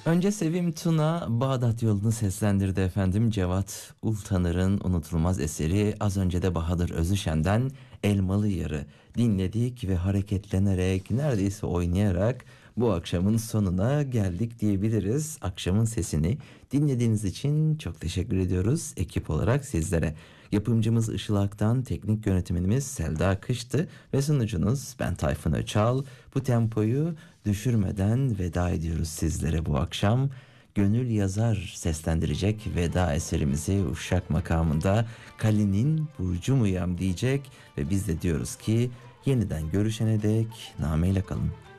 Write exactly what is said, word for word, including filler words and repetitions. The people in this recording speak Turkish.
Önce Sevim Tuna Bağdat yolunu seslendirdi efendim. Cevat Ultanır'ın unutulmaz eseri, az önce de Bahadır Özüşen'den Elmalı Yarı dinledik ve hareketlenerek, neredeyse oynayarak bu akşamın sonuna geldik diyebiliriz. Akşamın sesini dinlediğiniz için çok teşekkür ediyoruz ekip olarak sizlere. Yapımcımız Işıl Aktan, teknik yönetimimiz Selda Kıştı ve sunucunuz ben Tayfun Öçal. Bu tempoyu düşürmeden veda ediyoruz sizlere bu akşam. Gönül Yazar seslendirecek veda eserimizi Uşak makamında, Kali'nin Burcu Muyam diyecek ve biz de diyoruz ki yeniden görüşene dek nameyle kalın.